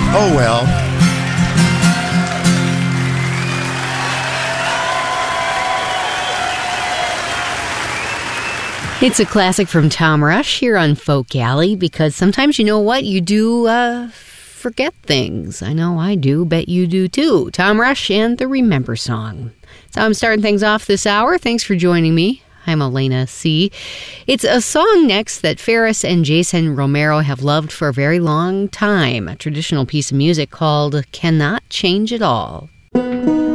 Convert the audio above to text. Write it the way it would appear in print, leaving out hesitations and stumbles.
Oh well. It's a classic from Tom Rush here on Folk Alley, because sometimes, you know what, you do forget things. I know I do, bet you do too. Tom Rush and the Remember Song. So I'm starting things off this hour. Thanks for joining me. I'm Elena C. It's a song next that Ferris and Jason Romero have loved for a very long time, a traditional piece of music called Cannot Change It All.